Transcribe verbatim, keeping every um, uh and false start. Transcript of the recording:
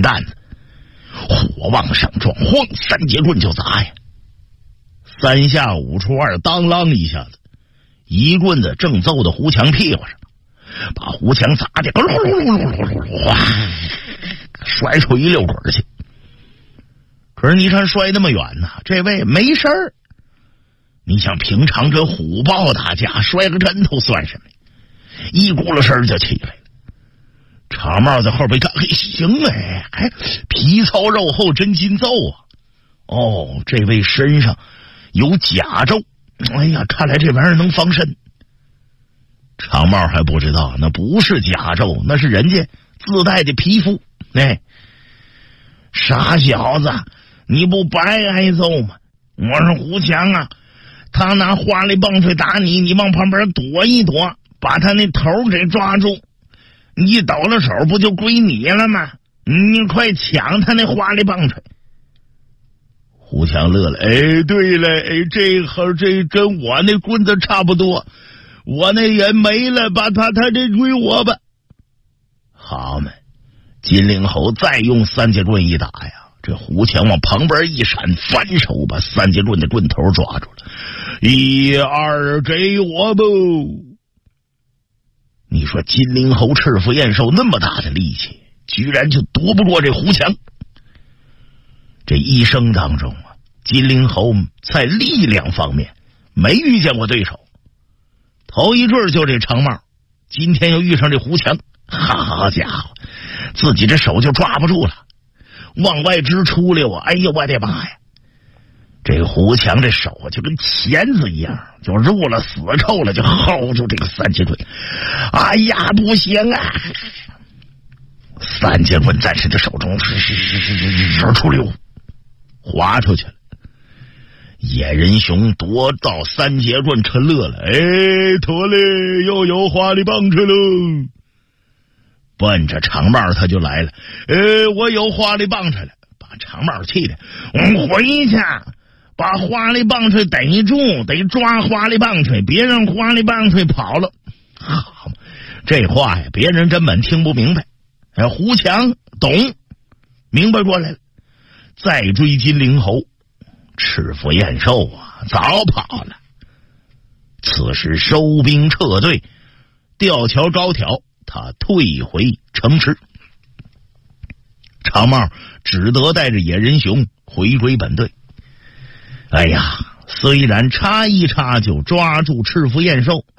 担子，火往上撞，晃，三节棍就砸呀。三下五除二，当啷一下子，一棍子正揍到胡强屁股上，把胡强砸的哗，摔出一溜滚去。可是你看摔那么远呢，这位没事儿。你想平常跟虎豹打架，摔个跟头算什么？一咕噜声就起来了。长帽在后边看，嘿，行哎，哎，皮糙肉厚真筋揍啊！哦，这位身上有甲胄，哎呀，看来这玩意儿能防身。长帽还不知道，那不是甲胄，那是人家自带的皮肤。哎，傻小子，你不白挨揍吗？我是胡强啊，他拿花里棒槌打你，你往旁边躲一躲，把他那头给抓住。你抖了手不就归你了吗？你快抢他那花里棒槌！胡强乐了，哎，对了，哎，这和这跟我那棍子差不多，我那也没了，把他他这归我吧。好嘛，金陵侯再用三节棍一打呀，这胡强往旁边一闪，反手把三节棍的棍头抓住了，一二给我不！你说金陵侯赤腹燕寿那么大的力气，居然就夺不过这胡强。这一生当中啊，金陵侯在力量方面没遇见过对手。头一阵就这长帽，今天又遇上这胡强，好家伙，自己这手就抓不住了，往外直出溜啊！哎呦我的妈呀！这个胡强这手啊，就跟钳子一样，就入了死臭了，就薅住这个三节棍。哎呀，不行啊！三节棍在这手中直出溜，滑出去了。野人熊夺到三节棍，趁乐了，哎，妥嘞，又有花里棒槌喽！奔着长帽他就来了，哎，我有花里棒槌了，把长帽气的，我回去。把花里棒槌逮住，得抓花里棒槌，别让花里棒槌跑了。好，这话呀，别人根本听不明白。哎，胡强懂，明白过来了。再追金陵侯，赤腹燕寿啊，早跑了。此时收兵撤退，吊桥高挑，他退回城池。长帽只得带着野人熊回归本队。哎呀，虽然差一差就抓住赤腹燕寿，